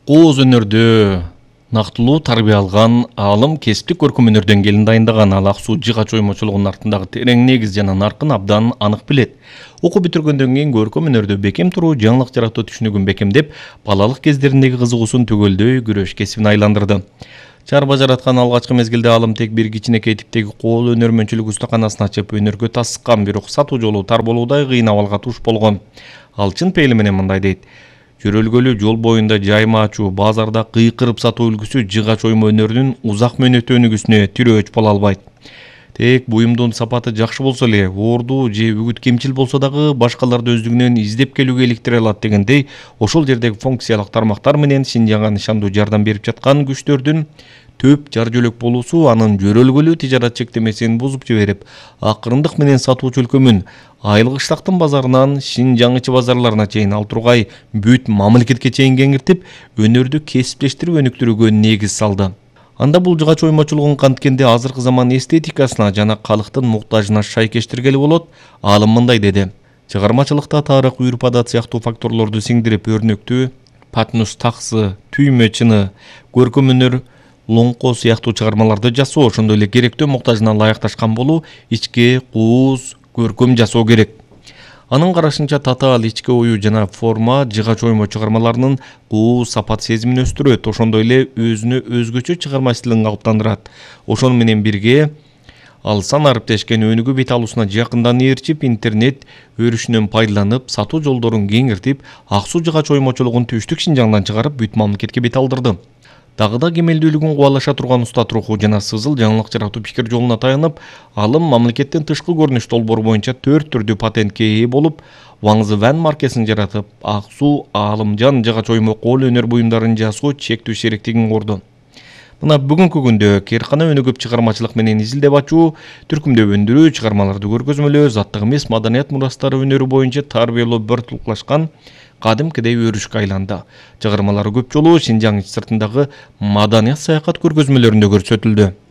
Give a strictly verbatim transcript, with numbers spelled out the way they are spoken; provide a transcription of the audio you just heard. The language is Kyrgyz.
Кооз өнөрдө нактылуу тарбия алган аалым кесиптик көркөм өнөрдөн келин дайындаган ал ак суу жыгач оймочулугунун артындагы терең негиз жана наркын абдан анык билет. Окуп бүтүргөндөн кийин көркөм өнөрдө бекем туруу, жаңылык жаратуу түшүнүгүн бекемдеп, балалык кездериндеги кызыгуусун төгөлдөй күрөш кесибине айландырды. Чарба жараткан алгачкы мезгилде алым тек бир кичинекей типтеги кол өнөрмөнчүлүк устаканасын ачып, өнөргө таскан, бирок сатуу жолу тар болуудай кыйын абалга туш болгон. Ал чын пейили менен мындай дейт: жөрөлгөлүү жол боюнда жайма ачуу, базарда кыйкырып сатуу үлгүсү жыгач оймо өнөрүнүн узак мөөнөт өнүгүүсүнө тирөөч боло албайт. Тек буюмдун сапаты жакшы болсо эле, оорду же үгүт кемчил болсо дагы башкаларды өздүгүнөн издеп келүүгө иликтире алат дегендей, ошол жердеги функциялык тармактар менен Шинжаңга нышандуу жардам берип жаткан күчтөрдүн төп жар жөлөк болуусу анын жөрөлгөлүү тижарат чектемесин бузуп жиберип, акырындык менен сатуучу өлкөмүн Айыл кыштактын базарынан Шинжаң ичи базарларына чейин, ал тургай бүт мамлекетке чейин кеңиртип, өнөрдү кесиптештирип өнүктүрүүгө негиз салды. Анда бул жыгач оймочулугун канткенде азыркы заман эстетикасына жана калктын муктажына шайкештиргели болот. Аалым мындай деди: чыгармачылыкта тарых, үрп адат сыяктуу факторлорду сиңдирип, өрнөктүү патнус таксы, түймө чыны, көркөм өнөр лоңко сыяктуу чыгармаларды жасоо, ошондой эле керектөө муктажына ылайыкташкан болуу, ичке кууз көркөм жасоо керек. Анын карашынча, татаал ички ою жана форма жыгач оймо чыгармаларынын кууз сапат сезимин өстүрөт, ошондой эле өзүнө өзгөчө чыгарма стилин калыптандырат. Ошону менен бирге ал сан ариптешкен өнүгүү бет алуусуна жакындан ээрчип, интернет өрүшүнөн пайдаланып, сатуу жолдорун кеңиртип, ак суу жыгач оймочулугун түштүк Шинжаңдан чыгарып, бүт мамлекетке бет алдырды. Дагы да кемелдүүлүгүн кубалаша турган устат руху жана сызыл жаңылык жаратуу пикир жолуна таянып, алым мамлекеттин тышкы көрүнүш долбоору боюнча төрт түрдүү патентке ээ болуп, Ваңзы Ван маркесин жаратып, ак суу Аалымжан жыгач оймо кол өнөр буюмдарын жасоо чектүү шериктигин курду. Мына бүгүнкү күндө кээркана өнүгүп, чыгармачылык менен изилдеп ачуу, түркүмдөп өндүрүү, чыгармаларды көргөзмөлөө, заттык эмес маданият мурастары өнөрү боюнча тарбиялоо бир тулуклашкан кадимкидей өрүшкө айланды. Чыгармалары көп жолу Шинжаң ич сыртындагы маданият саякат көргөзмөлөрүндө көрсөтүлдү.